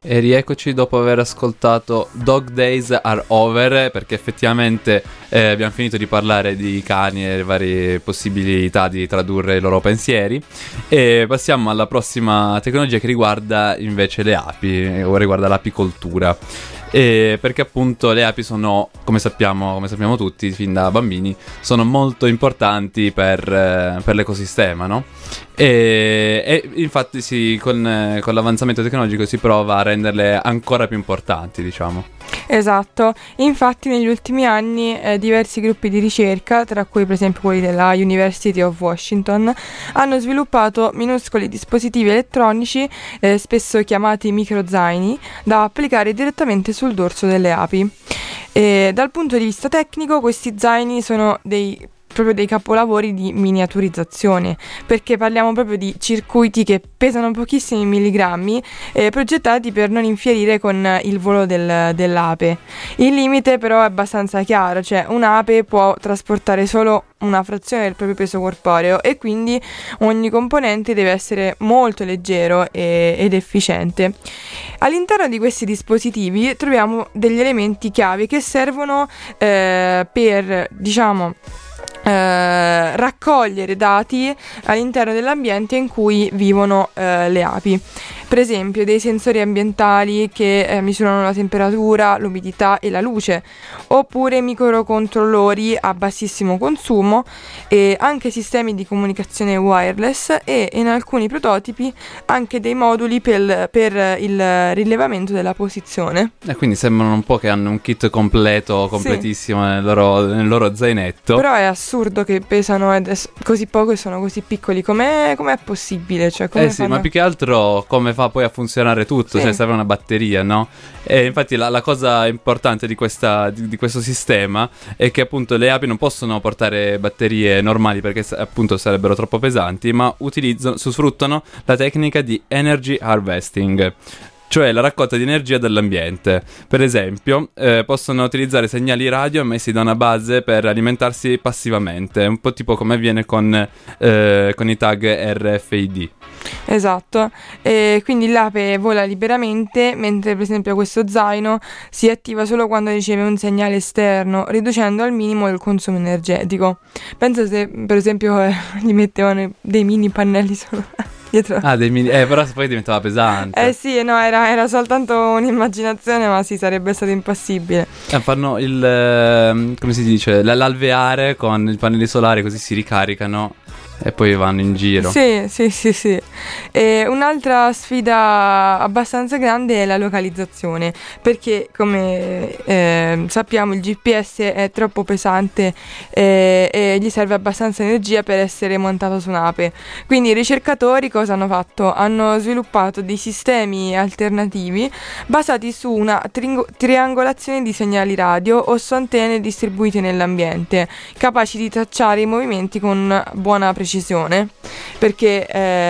E rieccoci dopo aver ascoltato Dog Days Are Over, perché effettivamente abbiamo finito di parlare di cani e le varie possibilità di tradurre i loro pensieri, e passiamo alla prossima tecnologia che riguarda invece le api, o riguarda l'apicoltura. Perché appunto le api sono, come sappiamo tutti fin da bambini, sono molto importanti per l'ecosistema, no? E infatti con l'avanzamento tecnologico si prova a renderle ancora più importanti, diciamo. Esatto, infatti negli ultimi anni diversi gruppi di ricerca, tra cui per esempio quelli della University of Washington, hanno sviluppato minuscoli dispositivi elettronici, spesso chiamati microzaini, da applicare direttamente sul dorso delle api. Dal punto di vista tecnico, questi zaini sono proprio dei capolavori di miniaturizzazione, perché parliamo proprio di circuiti che pesano pochissimi milligrammi, progettati per non infierire con il volo dell'ape. Il limite però è abbastanza chiaro, cioè un'ape può trasportare solo una frazione del proprio peso corporeo, e quindi ogni componente deve essere molto leggero ed efficiente. All'interno di questi dispositivi troviamo degli elementi chiave che servono per, diciamo, raccogliere dati all'interno dell'ambiente in cui vivono le api. Per esempio dei sensori ambientali che misurano la temperatura, l'umidità e la luce, oppure microcontrollori a bassissimo consumo, e anche sistemi di comunicazione wireless, e in alcuni prototipi anche dei moduli per il rilevamento della posizione. E quindi sembrano un po' che hanno un kit completissimo, sì, nel loro zainetto. Però è assurdo che pesano così poco e sono così piccoli. Com'è possibile? Cioè, come sì, ma più che altro come fa poi a funzionare tutto? Sì. Cioè serve una batteria, no? E infatti la cosa importante di questo sistema è che appunto le api non possono portare batterie normali, perché appunto sarebbero troppo pesanti, ma sfruttano la tecnica di energy harvesting, cioè la raccolta di energia dall'ambiente. Per esempio, possono utilizzare segnali radio emessi da una base per alimentarsi passivamente, un po' tipo come avviene con i tag RFID. Esatto, e quindi l'ape vola liberamente, mentre per esempio questo zaino si attiva solo quando riceve un segnale esterno, riducendo al minimo il consumo energetico. Pensa se per esempio gli mettevano dei mini pannelli solari dietro. Dei mini, però poi diventava pesante. Sì, no, era soltanto un'immaginazione, ma sì, sarebbe stato impossibile. Fanno come si dice, l'alveare con i pannelli solari, così si ricaricano e poi vanno in giro. Sì. E un'altra sfida abbastanza grande è la localizzazione, perché come sappiamo il GPS è troppo pesante e gli serve abbastanza energia per essere montato su un'ape. Quindi i ricercatori cosa hanno fatto? Hanno sviluppato dei sistemi alternativi basati su una triangolazione di segnali radio o su antenne distribuite nell'ambiente, capaci di tracciare i movimenti con buona precisione, perché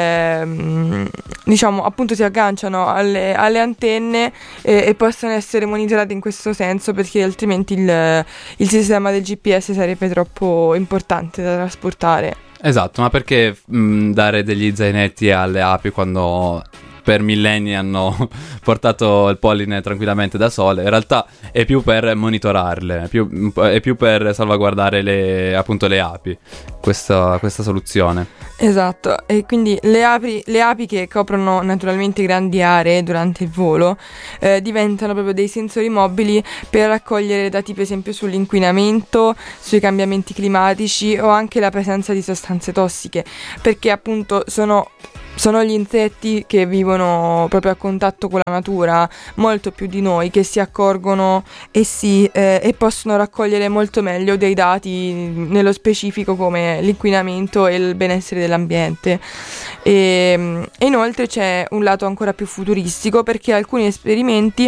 diciamo appunto si agganciano alle antenne e possono essere monitorati in questo senso, perché altrimenti il sistema del GPS sarebbe troppo importante da trasportare. Esatto, ma perché dare degli zainetti alle api quando per millenni hanno portato il polline tranquillamente da sole? In realtà è più per monitorarle, è più per salvaguardare le api, questa soluzione. Esatto, e quindi le api che coprono naturalmente grandi aree durante il volo diventano proprio dei sensori mobili per raccogliere dati per esempio sull'inquinamento, sui cambiamenti climatici o anche la presenza di sostanze tossiche, perché appunto sono gli insetti che vivono proprio a contatto con la natura molto più di noi, che si accorgono e possono raccogliere molto meglio dei dati nello specifico come l'inquinamento e il benessere dell'ambiente. E inoltre c'è un lato ancora più futuristico, perché in alcuni esperimenti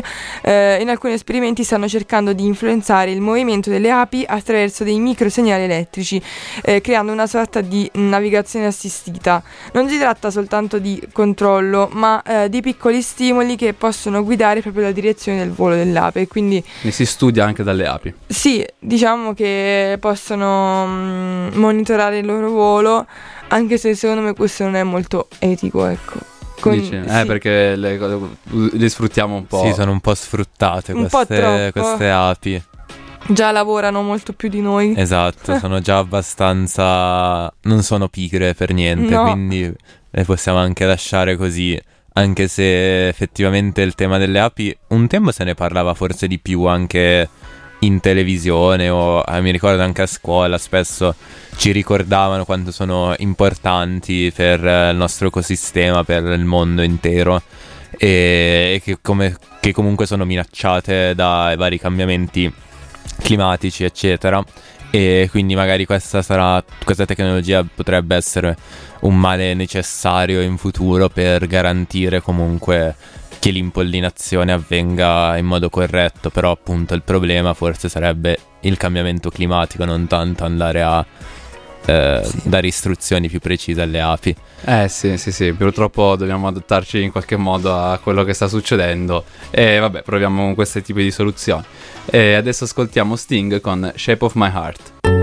stanno cercando di influenzare il movimento delle api attraverso dei microsegnali elettrici, creando una sorta di navigazione assistita. Non si tratta soltanto di controllo, ma di piccoli stimoli che possono guidare proprio la direzione del volo dell'ape. Quindi si studia anche dalle api. Sì, diciamo che possono monitorare il loro volo, anche se secondo me questo non è molto etico, ecco. Dici? Perché le sfruttiamo un po'. Sì, sono un po' sfruttate queste api. Già lavorano molto più di noi. Esatto, sono già abbastanza... non sono pigre per niente, quindi le possiamo anche lasciare così. Anche se effettivamente il tema delle api, un tempo se ne parlava forse di più anche in televisione o mi ricordo anche a scuola spesso ci ricordavano quanto sono importanti per il nostro ecosistema, per il mondo intero e che comunque sono minacciate dai vari cambiamenti climatici eccetera, e quindi magari questa tecnologia potrebbe essere un male necessario in futuro per garantire comunque che l'impollinazione avvenga in modo corretto. Però appunto il problema forse sarebbe il cambiamento climatico, non tanto andare a dare istruzioni più precise alle api. Sì, purtroppo dobbiamo adattarci in qualche modo a quello che sta succedendo e vabbè, proviamo con questi tipi di soluzioni. E adesso ascoltiamo Sting con Shape of My Heart.